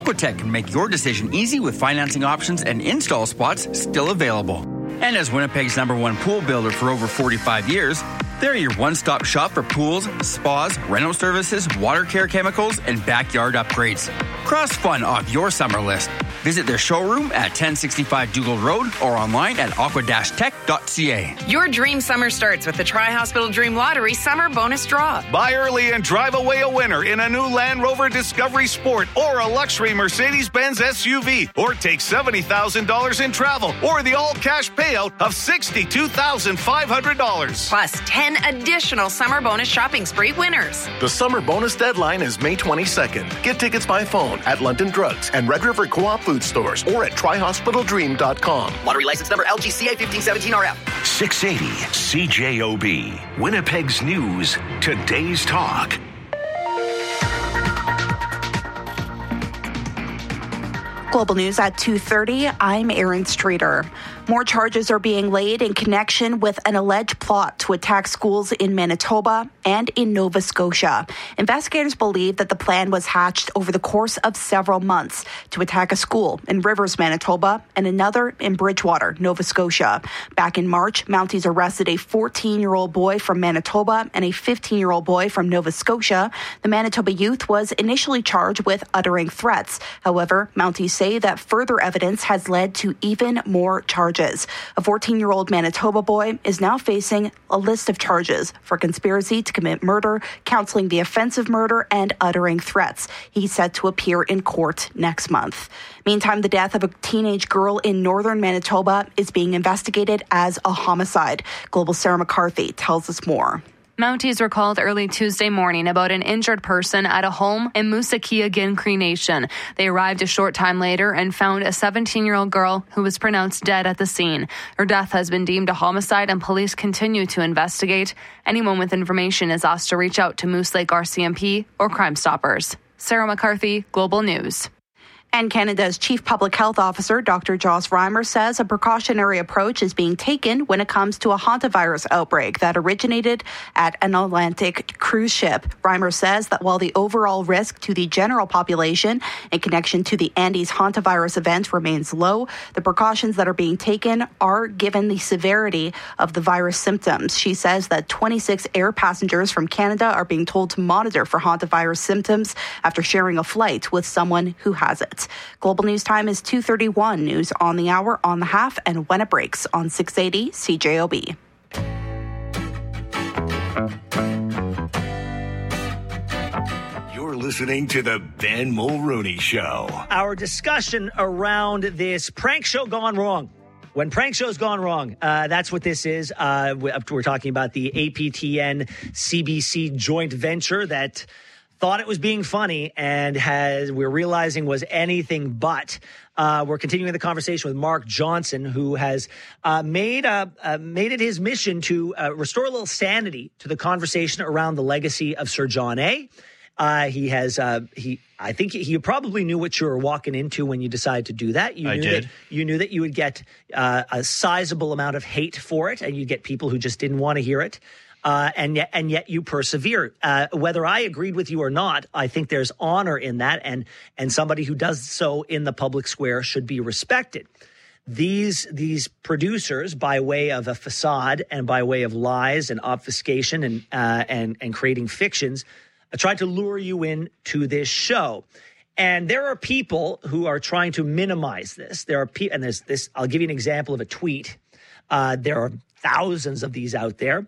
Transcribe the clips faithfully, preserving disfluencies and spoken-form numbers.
Aquatech can make your decision easy with financing options and install spots still available. And as Winnipeg's number one pool builder for over forty-five years, they're your one-stop shop for pools, spas, rental services, water care chemicals, and backyard upgrades. Cross fun off your summer list. Visit their showroom at ten sixty-five Dougal Road or online at aqua dash tech dot c a. Your dream summer starts with the Tri-Hospital Dream Lottery Summer Bonus Draw. Buy early and drive away a winner in a new Land Rover Discovery Sport or a luxury Mercedes-Benz S U V, or take seventy thousand dollars in travel or the all-cash payout of sixty-two thousand five hundred dollars. Plus ten additional summer bonus shopping spree winners. The summer bonus deadline is May twenty-second. Get tickets by phone at London Drugs and Red River Co-op Food Stores or at tri hospital dream dot com. Lottery license number L G C A fifteen seventeen R F. six eighty C J O B. Winnipeg's News. Today's Talk. Global News at two thirty. I'm Erin Streeter. More charges are being laid in connection with an alleged plot to attack schools in Manitoba and in Nova Scotia. Investigators believe that the plan was hatched over the course of several months to attack a school in Rivers, Manitoba, and another in Bridgewater, Nova Scotia. Back in March, Mounties arrested a fourteen-year-old boy from Manitoba and a fifteen-year-old boy from Nova Scotia. The Manitoba youth was initially charged with uttering threats. However, Mounties say that further evidence has led to even more charges. A fourteen-year-old Manitoba boy is now facing a list of charges for conspiracy to commit murder, counseling the offense of murder, and uttering threats. He's set to appear in court next month. Meantime, the death of a teenage girl in northern Manitoba is being investigated as a homicide. Global Sarah McCarthy tells us more. Mounties were called early Tuesday morning about an injured person at a home in Moosekiagin Cree Nation. They arrived a short time later and found a seventeen-year-old girl who was pronounced dead at the scene. Her death has been deemed a homicide and police continue to investigate. Anyone with information is asked to reach out to Moose Lake R C M P or Crime Stoppers. Sarah McCarthy, Global News. And Canada's Chief Public Health Officer, Doctor Joss Reimer, says a precautionary approach is being taken when it comes to a hantavirus outbreak that originated at an Atlantic cruise ship. Reimer says that while the overall risk to the general population in connection to the Andes hantavirus event remains low, the precautions that are being taken are given the severity of the virus symptoms. She says that twenty-six air passengers from Canada are being told to monitor for hantavirus symptoms after sharing a flight with someone who has it. Global News time is two thirty-one. News on the hour, on the half, and when it breaks on six eighty C J O B. You're listening to the Ben Mulrooney Show. Our discussion around this prank show gone wrong. When prank shows gone wrong, uh, that's what this is. Uh, we're talking about the A P T N C B C joint venture that thought it was being funny and has we're realizing was anything but. Uh, we're continuing the conversation with Mark Johnson, who has uh, made uh, uh, made it his mission to uh, restore a little sanity to the conversation around the legacy of Sir John A. Uh, he has uh, he. I think he, he probably knew what you were walking into when you decided to do that. You I knew did. That, you knew that you would get uh, a sizable amount of hate for it, and you'd get people who just didn't want to hear it. Uh, and yet, and yet you persevere. Uh, whether I agreed with you or not, I think there's honor in that, and and somebody who does so in the public square should be respected. These these producers, by way of a facade and by way of lies and obfuscation and uh, and and creating fictions, uh, tried to lure you in to this show. And there are people who are trying to minimize this. There are people, and there's this. I'll give you an example of a tweet. Uh, there are thousands of these out there.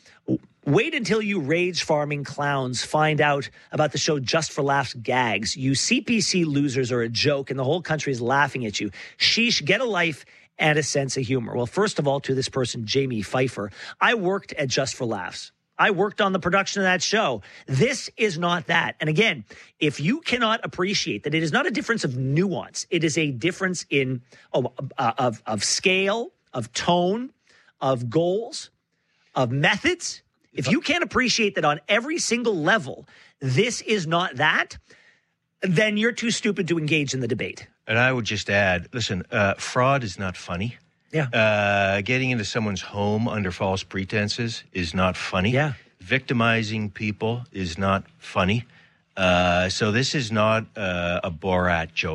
Wait until you rage farming clowns find out about the show Just for Laughs gags. You C P C losers are a joke and the whole country is laughing at you. Sheesh, get a life and a sense of humor. Well, first of all, to this person, Jamie Pfeiffer, I worked at Just for Laughs. I worked on the production of that show. This is not that. And again, if you cannot appreciate that it is not a difference of nuance, it is a difference in oh, uh, of, of scale, of tone, of goals, of methods. If you can't appreciate that on every single level, this is not that, then you're too stupid to engage in the debate. And I would just add, listen, uh, fraud is not funny. Yeah. Uh, getting into someone's home under false pretenses is not funny. Yeah. Victimizing people is not funny. Uh, so this is not uh, a Borat joke.